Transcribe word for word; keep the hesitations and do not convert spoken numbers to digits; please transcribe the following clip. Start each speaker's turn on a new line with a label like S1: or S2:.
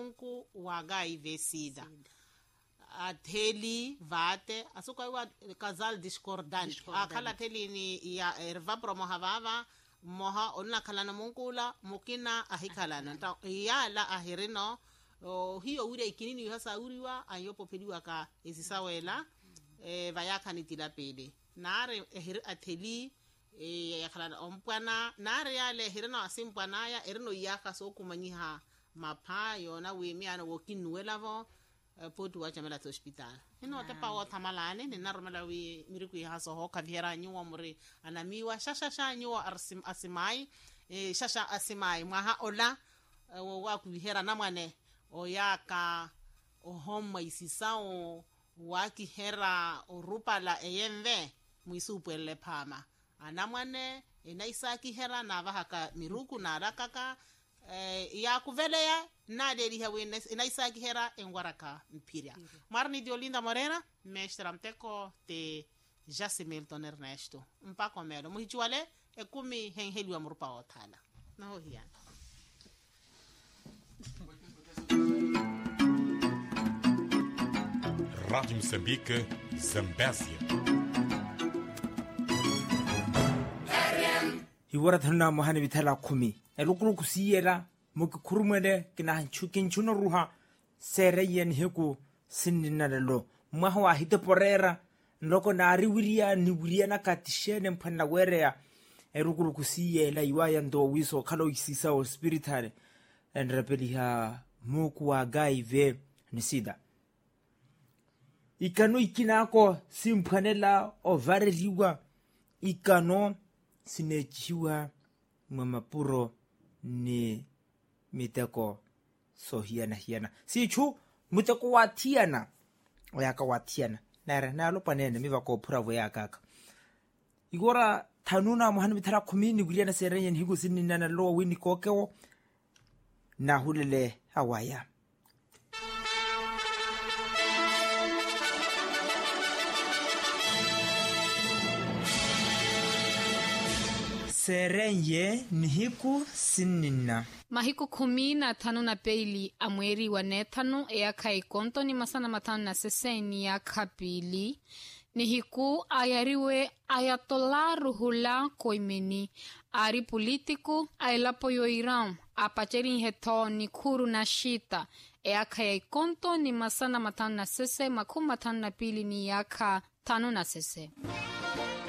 S1: munku wagai vesida atheli vate asuka wa casal discordante akhala theli ni ya erva promo havava moha onna khalana munkula mukina ahikhalana ta yala ahirino o hiyo ure ikinini hasa uriwa ayopo pediwa ka isisawela e vayakha nitila pele nare ehir atheli e yakhala ompwana nare yale hirino asimpwana ya erino yaka so kumanyiha mapha yona wemiana wokinuelavo potu wa chamela hospital ino te pa o tamalane ni naromela wi miriku ya so ho kaviera nyuwa muri anamiwa shasha sha nyuwa arsim asimai e shasha asimai mwaha ola wa kuvihera namwane oyaka ohoma isisao wakihera orupala eyemve muisupwele phama anamwane enaisaki hera navahaka miruku narakaka eh, ya kuveleya naderi hawe inaisaki hera engwaraka mpiria marni Diolinda Morena mestra mteko te Jase Milton Ernesto mpako melo muhichuale ekumi henheli wa murupa othala naho hiya
S2: Rádio Moçambique, Zambésia.
S3: Hiwara thana mohane bithala khumi elukuru kusiyela mokikhurumele kina chukin chuno ruha sereyen heku sininalelo mwaho wa hiteporera ndoko na ariwiria ni wiria na katishene mpana werea elukuru kusiyela iwaya ndo wiso khalo isisa o spiritale enrapeliha moku wa gaive nisida ikano ikinako simphanela ovareliwa ikano sinechiwa mwamapuro ni miteko sohiana hiana sichu muteko watiana oyaka watiana nara nalo panene miva ko puravo yakaka igora tanuna muhana bitara kumini guliana serenyen higo sininana lo wini kokeo na hulele hawaya serenye nihiku sinina
S4: mahiku kumi na tano na pili amweri wa netano eaka ikonto ni masana matano na seseni ya kapili nihiku ayariwe ayatola ruhula koimeni ari politiku ailapo yo Iran apacheri heto ni kuru na shita eaka ya ikonto ni masana matano na sese makuma tano na pili ni yaka tano na sese